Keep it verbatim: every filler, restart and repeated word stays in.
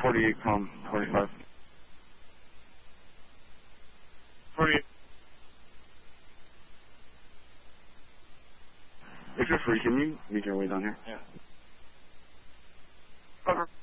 forty-eight, com forty-five. forty-eight. If you're free, can you make your way down here? Yeah. Cover.